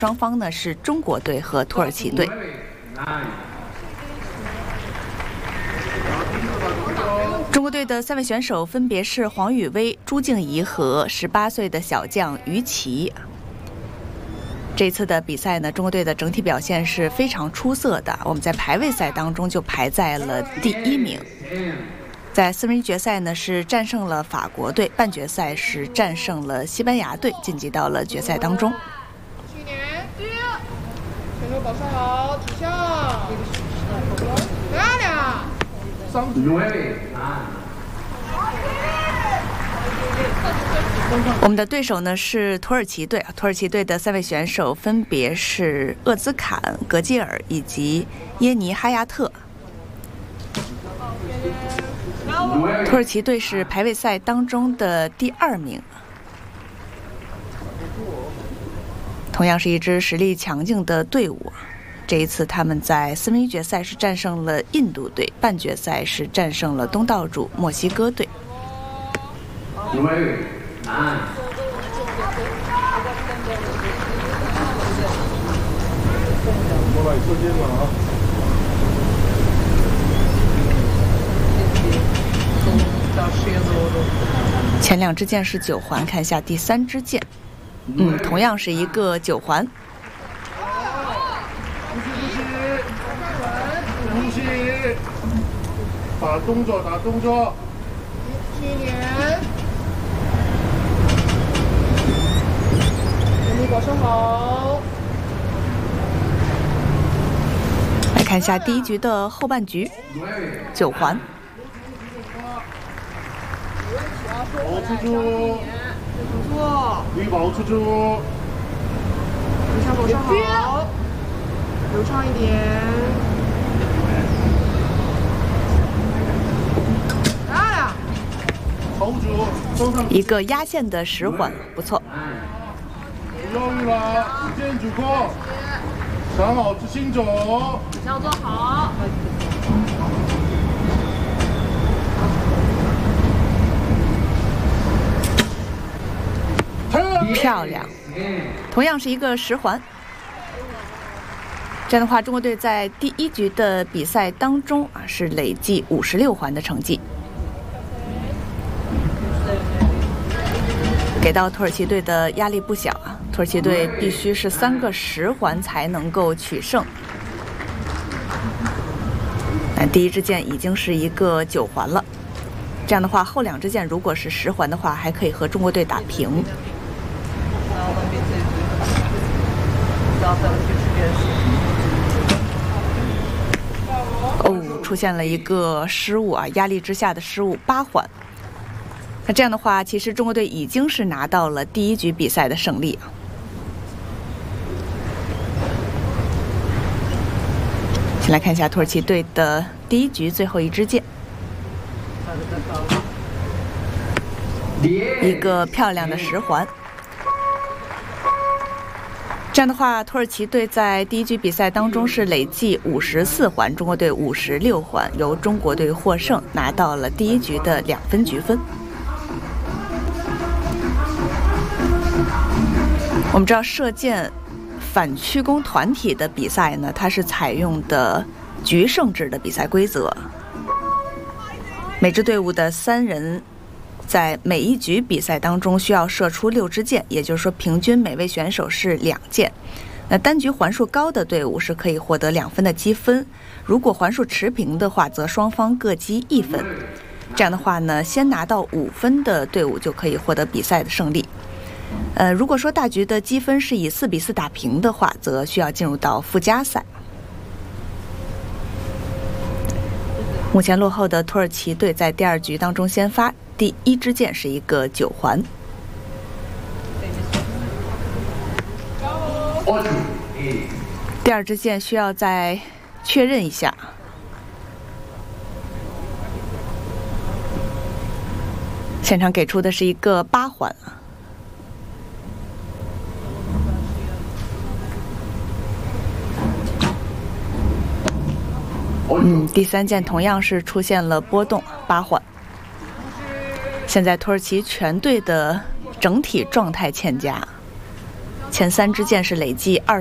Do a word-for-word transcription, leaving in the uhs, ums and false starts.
双方呢是中国队和土耳其队。中国队的三位选手分别是黄雨薇、朱静怡和十八岁的小将于琦。这次的比赛呢，中国队的整体表现是非常出色的。我们在排位赛当中就排在了第一名。在四分之一决赛呢是战胜了法国队，半决赛是战胜了西班牙队，晋级到了决赛当中。 去年第一，选手保持好，指向，漂亮。 我们的对手呢是土耳其队，土耳其队的三位选手分别是厄兹坎、格基尔以及耶尼哈亚特。土耳其队是排位赛当中的第二名，同样是一支实力强劲的队伍。这一次他们在四分之一决赛是战胜了印度队，半决赛是战胜了东道主墨西哥队。前两支箭是九环，看一下第三支箭，嗯，同样是一个九环。 打动作，打动作。 去年，全力保持好。 来看一下第一局的后半局，九环。 保持住， 不错。 你保持住。 留下保持好，流畅一点。 一个压线的十环，不错。 不犹豫了，时间足够，想好执行走。 指向做好。 漂亮，同样是一个十环。这样的话，中国队在第一局的比赛当中啊是累计五十六环的成绩。给到土耳其队的压力不小啊，土耳其队必须是三个十环才能够取胜。但第一支箭已经是一个九环了，这样的话后两支箭如果是十环的话，还可以和中国队打平。哦，出现了一个失误啊，压力之下的失误，八环。那这样的话，其实中国队已经是拿到了第一局比赛的胜利啊。先来看一下土耳其队的第一局最后一支箭，一个漂亮的十环。这样的话，土耳其队在第一局比赛当中是累计五十四环，中国队五十六环，由中国队获胜，拿到了第一局的两分局分。我们知道射箭反曲弓团体的比赛呢，它是采用的局胜制的比赛规则。每支队伍的三人在每一局比赛当中需要射出六支箭，也就是说平均每位选手是两箭。那单局环数高的队伍是可以获得两分的积分，如果环数持平的话，则双方各积一分。这样的话呢，先拿到五分的队伍就可以获得比赛的胜利。呃，如果说大局的积分是以四比四打平的话，则需要进入到附加赛。目前落后的土耳其队在第二局当中先发，第一支箭是一个九环。第二支箭需要再确认一下。现场给出的是一个八环。嗯，第三箭同样是出现了波动，八环。现在土耳其全队的整体状态欠佳。 前三支箭是累计二。